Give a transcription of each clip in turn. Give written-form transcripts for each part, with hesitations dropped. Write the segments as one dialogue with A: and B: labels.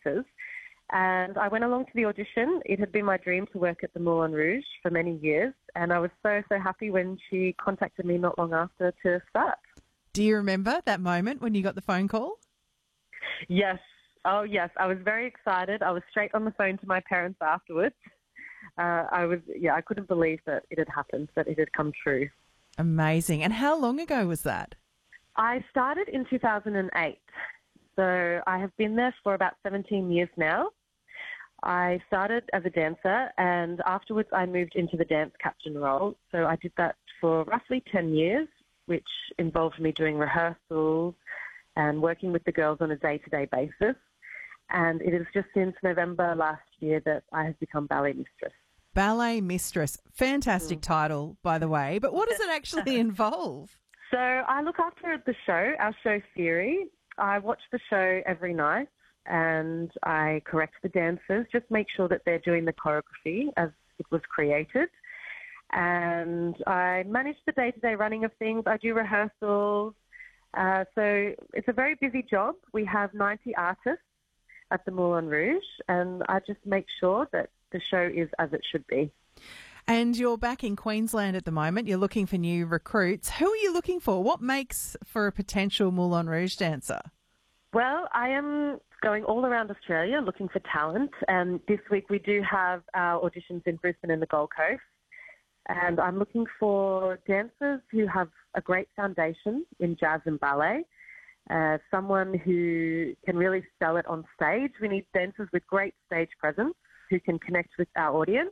A: dancers. And I went along to the audition. It had been my dream to work at the Moulin Rouge for many years. And I was so happy when she contacted me not long after to start.
B: Do you remember that moment when you got the phone call?
A: Yes. Oh, yes. I was very excited. I was straight on the phone to my parents afterwards. I couldn't believe that it had happened, that it had come true.
B: Amazing. And how long ago was that?
A: I started in 2008. So I have been there for about 17 years now. I started as a dancer and afterwards I moved into the dance captain role. So I did that for roughly 10 years, which involved me doing rehearsals and working with the girls on a day-to-day basis. And it is just since November last year that I have become ballet mistress.
B: Ballet mistress. Fantastic title, by the way. But what does it actually involve?
A: So I look after the show, our show Theory. I watch the show every night and I correct the dancers, just make sure that they're doing the choreography as it was created. And I manage the day-to-day running of things. I do rehearsals. So it's a very busy job. We have 90 artists at the Moulin Rouge and I just make sure that the show is as it should be.
B: And you're back in Queensland at the moment. You're looking for new recruits. Who are you looking for? What makes for a potential Moulin Rouge dancer?
A: Well, I am going all around Australia looking for talent. And this week we do have our auditions in Brisbane and the Gold Coast. And I'm looking for dancers who have a great foundation in jazz and ballet. Someone who can really sell it on stage. We need dancers with great stage presence who can connect with our audience.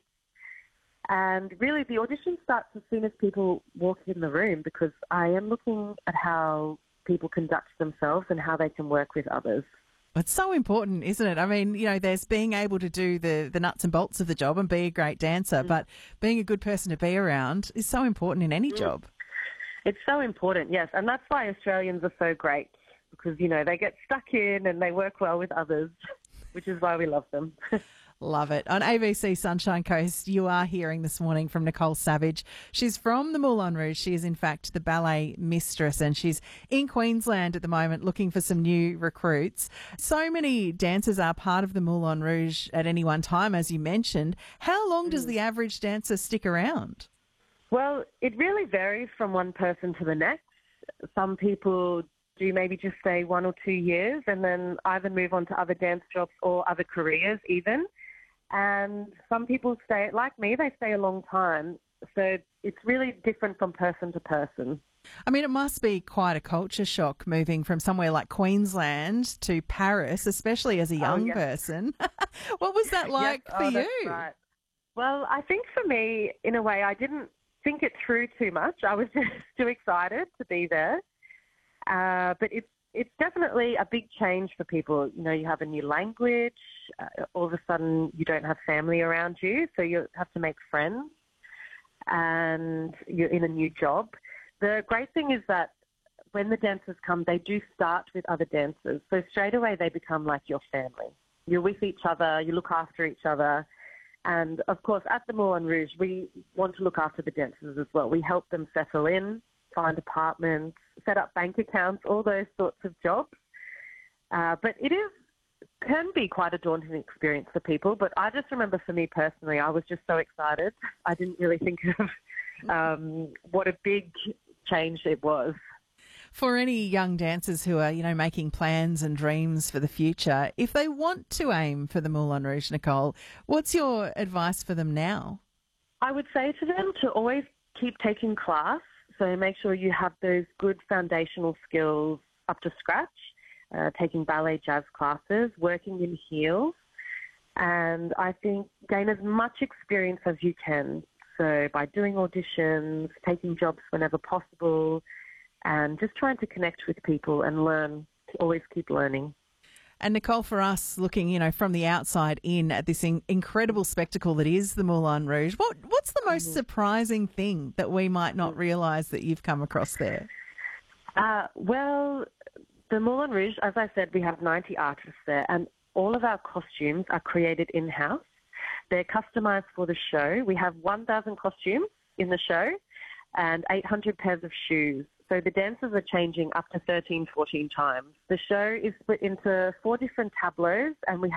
A: And really, the audition starts as soon as people walk in the room because I am looking at how people conduct themselves and how they can work with others.
B: It's so important, isn't it? I mean, you know, there's being able to do the nuts and bolts of the job and be a great dancer, but being a good person to be around is so important in any job.
A: It's so important, yes. And that's why Australians are so great because, you know, they get stuck in and they work well with others, which is why we love them.
B: Love it. On ABC Sunshine Coast, you are hearing this morning from Nicole Savage. She's from the Moulin Rouge. She is, in fact, the ballet mistress, and she's in Queensland at the moment looking for some new recruits. So many dancers are part of the Moulin Rouge at any one time, as you mentioned. How long does the average dancer stick around?
A: Well, it really varies from one person to the next. Some people do maybe just stay 1 or 2 years and then either move on to other dance jobs or other careers even. And some people stay, like me, they stay a long time. So it's really different from person to person.
B: I mean, it must be quite a culture shock moving from somewhere like Queensland to Paris, especially as a young person. What was that like for you?
A: Right. Well, I think for me, in a way, I didn't think it through too much. I was just too excited to be there. But it's definitely a big change for people. You know, you have a new language. All of a sudden, you don't have family around you, so you have to make friends, and you're in a new job. The great thing is that when the dancers come, they do start with other dancers. So straight away, they become like your family. You're with each other. You look after each other. And, of course, at the Moulin Rouge, we want to look after the dancers as well. We help them settle in, find apartments, set up bank accounts, all those sorts of jobs. But it can be quite a daunting experience for people. But I just remember for me personally, I was just so excited. I didn't really think of what a big change it was.
B: For any young dancers who are, you know, making plans and dreams for the future, if they want to aim for the Moulin Rouge, Nicole, what's your advice for them now?
A: I would say to them to always keep taking class. So make sure you have those good foundational skills up to scratch, taking ballet jazz classes, working in heels, and I think gain as much experience as you can. So by doing auditions, taking jobs whenever possible, and just trying to connect with people and learn, to always keep learning.
B: And Nicole, for us looking, you know, from the outside in at this incredible spectacle that is the Moulin Rouge, what's the most surprising thing that we might not realise that you've come across there?
A: Well, the Moulin Rouge, as I said, we have 90 artists there, and all of our costumes are created in-house. They're customised for the show. We have 1,000 costumes in the show and 800 pairs of shoes. So the dancers are changing up to 13, 14 times. The show is split into 4 different tableaus, and we